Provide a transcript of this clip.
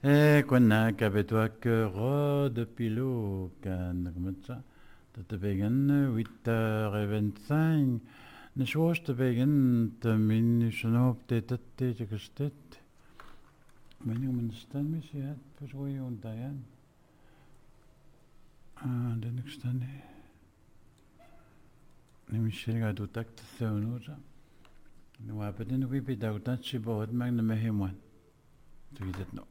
Et كنا كبتوك رود بيلو كان كمتسا تتبين 8h25 نشوش تبين تمين شنو بتتتي تكستت من يوم نستنى شيء بشوي وندايان ده نستنى نمشي قاعدو تكت الثونوجا نوابدين وي بداوتات شي بود ماغنا مهموان تريدتنا